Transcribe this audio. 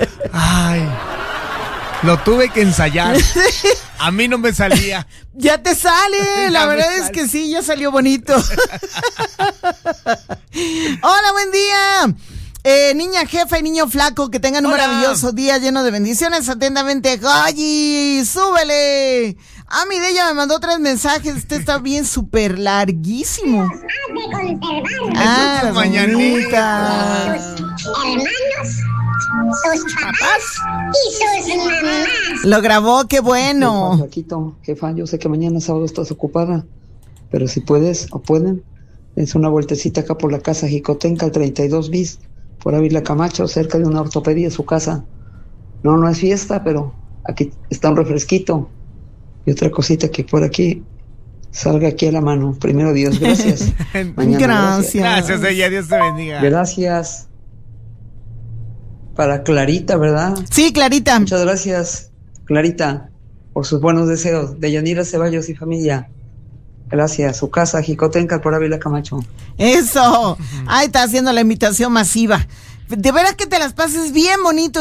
Ay, lo tuve que ensayar. A mí no me salía. Ya te sale, la verdad es que sí, ya salió bonito. Hola, buen día. Niña jefa y niño flaco, que tengan un maravilloso día lleno de bendiciones. Atentamente, Goyi, súbele. Mi Deya me mandó 3 mensajes. Este está bien súper larguísimo. Las mañanitas. Sus hermanos, sus papás y sus mamás. Lo grabó, qué bueno. Flaquito, jefa, yo sé que mañana sábado estás ocupada, pero si puedes o pueden, dense una vueltecita acá por la casa Jicotenca, al 32 bis, por Ávila Camacho, cerca de una ortopedia, su casa. No es fiesta, pero aquí está un refresquito. Y otra cosita que por aquí salga aquí a la mano. Primero Dios, gracias. Gracias. Ella, Dios te bendiga. Gracias. Para Clarita, ¿verdad? Sí, Clarita. Muchas gracias, Clarita, por sus buenos deseos. De Yanira Ceballos y familia. Gracias. Su casa, Jicotenca, por Ávila Camacho. Eso. Ahí está haciendo la invitación masiva. De veras que te las pases bien bonito.